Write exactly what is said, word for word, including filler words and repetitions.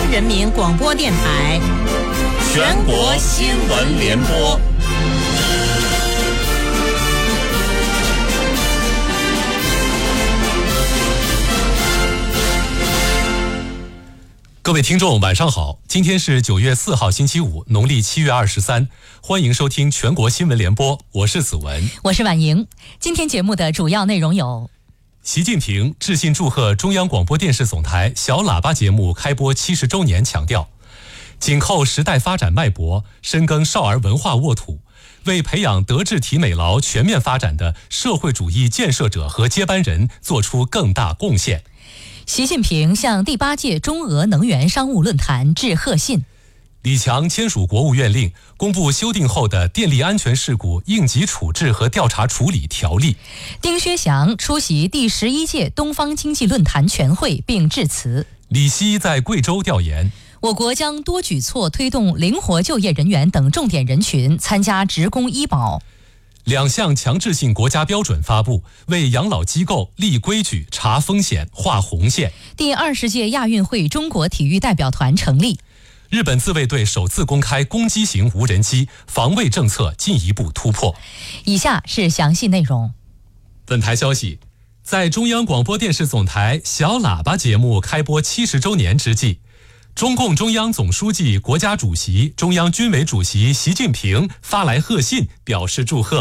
央人民广播电台全国新闻联播。 各位听众晚上好，今天是九月四号星期五，农历七月二十三，欢迎收听全国新闻联播，我是子文， 我是婉莹。今天节目的主要内容有： 习近平致信祝贺中央广播电视总台小喇叭节目开播七十周年，强调紧扣时代发展脉搏，深耕少儿文化沃土，为培养德智体美劳全面发展的社会主义建设者和接班人做出更大贡献。 习近平向第八届中俄能源商务论坛致贺信。 李强签署国务院令，公布修订后的电力安全事故应急处置和调查处理条例。 丁薛祥出席第十一届东方经济论坛全会并致辞。 李希在贵州调研。 我国将多举措推动灵活就业人员等重点人群参加职工医保。 两项强制性国家标准发布，为养老机构立规矩、查风险、划红线。 第二十届亚运会中国体育代表团成立。 日本自卫队首次公开攻击型无人机，防卫政策进一步突破。 以下是详细内容。 本台消息，在中央广播电视总台小喇叭节目开播七十周年之际，中共中央总书记、国家主席、中央军委主席习近平发来贺信，表示祝贺。